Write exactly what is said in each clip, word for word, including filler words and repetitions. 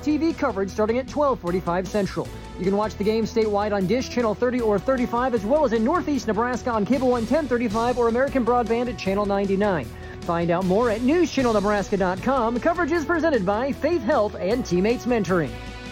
T V coverage starting at twelve forty-five Central. You can watch the game statewide on Dish Channel thirty or thirty-five, as well as in Northeast Nebraska on Cable One ten thirty-five or American Broadband at Channel ninety-nine. Find out more at news channel nebraska dot com. Coverage is presented by Faith Health and Teammates Mentoring.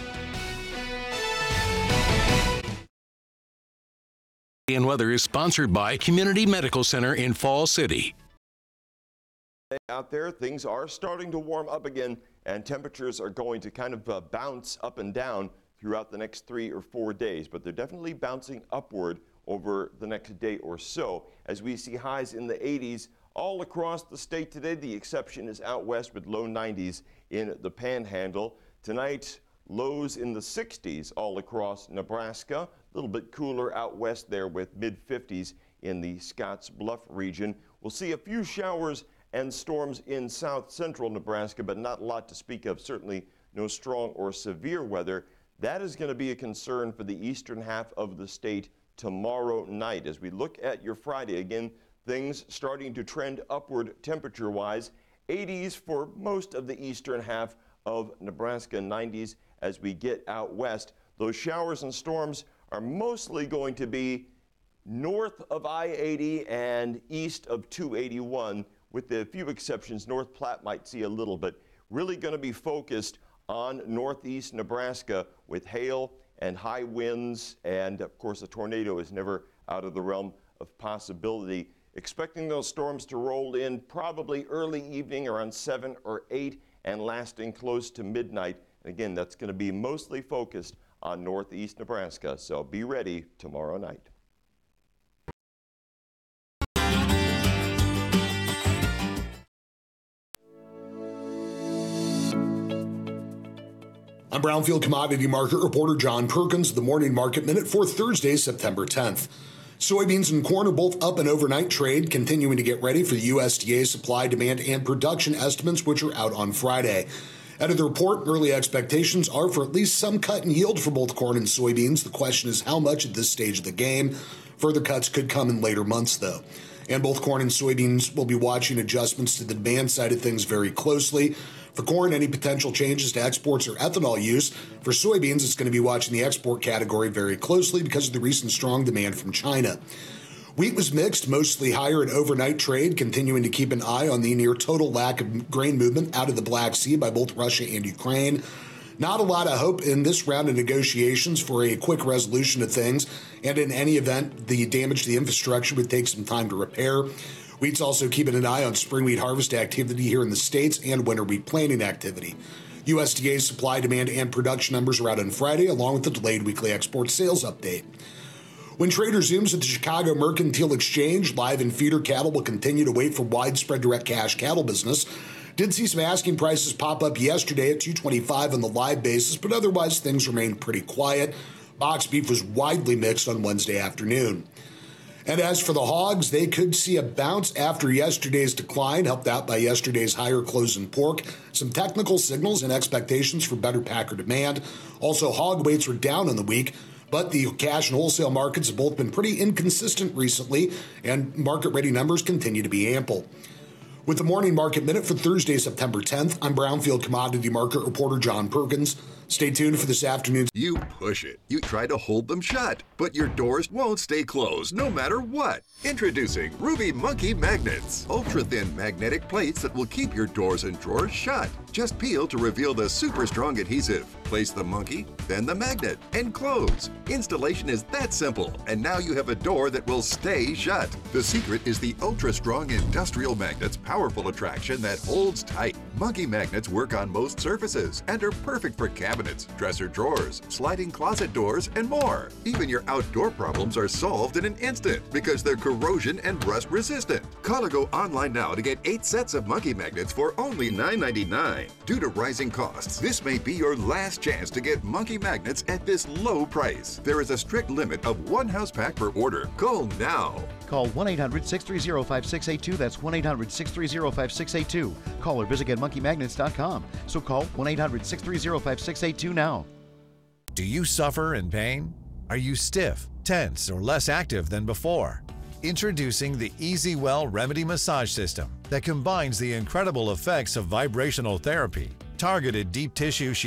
And weather is sponsored by Community Medical Center in Fall City. Out there, things are starting to warm up again, and temperatures are going to kind of uh, bounce up and down throughout the next three or four days, but they're definitely bouncing upward over the next day or so as we see highs in the eighties all across the state today. The exception is out west with low nineties in the Panhandle. Tonight, lows in the sixties all across Nebraska. A little bit cooler out west there with mid fifties in the Scotts Bluff region. We'll see a few showers and storms in south central Nebraska, but not a lot to speak of. Certainly no strong or severe weather. That is going to be a concern for the eastern half of the state tomorrow night. As we look at your Friday, again, things starting to trend upward temperature-wise. eighties for most of the eastern half of Nebraska, nineties as we get out west. Those showers and storms are mostly going to be north of I eighty and east of two eighty-one, with a few exceptions. North Platte might see a little, but really going to be focused on northeast Nebraska with hail and high winds, and of course a tornado is never out of the realm of possibility. Expecting those storms to roll in probably early evening around seven or eight and lasting close to midnight. And again, that's going to be mostly focused on northeast Nebraska, so be ready tomorrow night. I'm Brownfield Commodity Market Reporter John Perkins, the Morning Market Minute for Thursday, September tenth. Soybeans and corn are both up in overnight trade, continuing to get ready for the U S D A supply, demand, and production estimates, which are out on Friday. Out of the report, early expectations are for at least some cut in yield for both corn and soybeans. The question is how much at this stage of the game. Further cuts could come in later months, though. And both corn and soybeans will be watching adjustments to the demand side of things very closely. For corn, any potential changes to exports or ethanol use. For soybeans, it's going to be watching the export category very closely because of the recent strong demand from China. Wheat was mixed, mostly higher in overnight trade, continuing to keep an eye on the near total lack of grain movement out of the Black Sea by both Russia and Ukraine. Not a lot of hope in this round of negotiations for a quick resolution of things, and in any event, the damage to the infrastructure would take some time to repair. Wheat's also keeping an eye on spring wheat harvest activity here in the States and winter wheat planting activity. U S D A supply, demand, and production numbers are out on Friday, along with the delayed weekly export sales update. When trade resumes at the Chicago Mercantile Exchange, live and feeder cattle will continue to wait for widespread direct cash cattle business. Did see some asking prices pop up yesterday at two twenty-five on the live basis, but otherwise things remained pretty quiet. Box beef was widely mixed on Wednesday afternoon. And as for the hogs, they could see a bounce after yesterday's decline, helped out by yesterday's higher close in pork. Some technical signals and expectations for better packer demand. Also, hog weights were down in the week, but the cash and wholesale markets have both been pretty inconsistent recently, and market-ready numbers continue to be ample. With the Morning Market Minute for Thursday, September tenth, I'm Brownfield Commodity Market Reporter John Perkins. Stay tuned for this afternoon's... You push it. You try to hold them shut, but your doors won't stay closed no matter what. Introducing Ruby Monkey Magnets. Ultra-thin magnetic plates that will keep your doors and drawers shut. Just peel to reveal the super strong adhesive. Place the monkey, then the magnet, and close. Installation is that simple, and now you have a door that will stay shut. The secret is the ultra-strong industrial magnet's powerful attraction that holds tight. Monkey magnets work on most surfaces and are perfect for cabinets, dresser drawers, sliding closet doors, and more. Even your outdoor problems are solved in an instant because they're corrosion and rust resistant. Call or go online now to get eight sets of monkey magnets for only nine ninety-nine. Due to rising costs, this may be your last chance to get monkey magnets at this low price. There is a strict limit of one house pack per order. Call now. Call one eight hundred six three zero five six eight two. That's one eight hundred six three zero five six eight two. Call or visit get monkey magnets dot com. So call one eight hundred six three zero five six eight two now. Do you suffer in pain? Are you stiff, tense, or less active than before? Introducing the EasyWell Remedy Massage System that combines the incredible effects of vibrational therapy, targeted deep tissue